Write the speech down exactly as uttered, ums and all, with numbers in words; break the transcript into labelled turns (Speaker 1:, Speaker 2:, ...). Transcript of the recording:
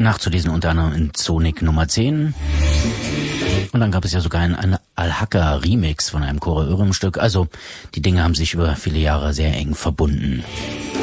Speaker 1: nachzulesen unter anderem in Sonic Nummer zehn. Und dann gab es ja sogar einen, einen Al-Haka-Remix von einem Kore Örim-Stück. Also die Dinge haben sich über viele Jahre sehr eng verbunden.